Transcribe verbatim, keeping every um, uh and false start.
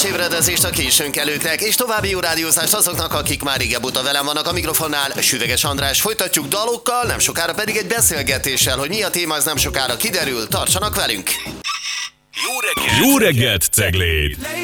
kellemes ébredezést a későn kelőknek, és további jó rádiózást azoknak, akik már régebb óta velem vannak a mikrofonnál. Süveges András, folytatjuk dalokkal, nem sokára pedig egy beszélgetéssel, hogy mi a téma, az nem sokára kiderül. Tartsanak velünk! Jó reggelt, Jó reggelt Cegléd!